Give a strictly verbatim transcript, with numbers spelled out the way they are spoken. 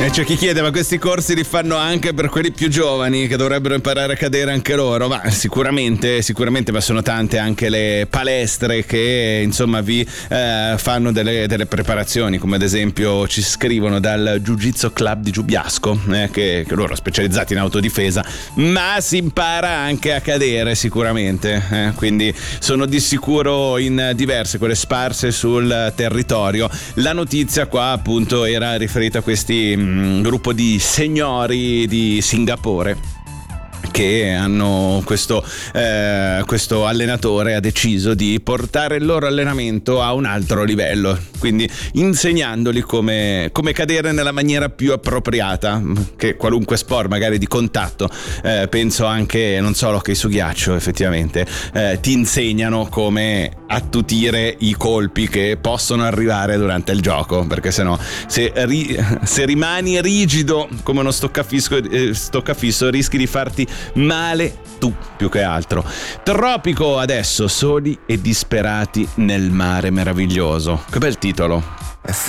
E c'è chi chiede: ma questi corsi li fanno anche per quelli più giovani che dovrebbero imparare a cadere anche loro? Ma sicuramente, sicuramente, ma sono tante anche le palestre che insomma vi eh, fanno delle, delle preparazioni, come ad esempio ci scrivono dal Jiu Jitsu Club di Giubiasco, eh, che, che loro specializzati in autodifesa, ma si impara anche a cadere sicuramente, eh, quindi sono di sicuro in diverse, quelle sparse sul territorio. La notizia qua appunto era riferita a questi mh, gruppo di signori di Singapore che hanno questo, eh, questo allenatore ha deciso di portare il loro allenamento a un altro livello, quindi insegnandoli come, come cadere nella maniera più appropriata, che qualunque sport magari di contatto, eh, penso anche non solo che su ghiaccio effettivamente, eh, ti insegnano come attutire i colpi che possono arrivare durante il gioco, perché sennò se, ri, se rimani rigido come uno stoccafisso, eh, stoccafisso rischi di farti male tu più che altro. Tropico adesso, soli e disperati nel mare meraviglioso. Che bel titolo.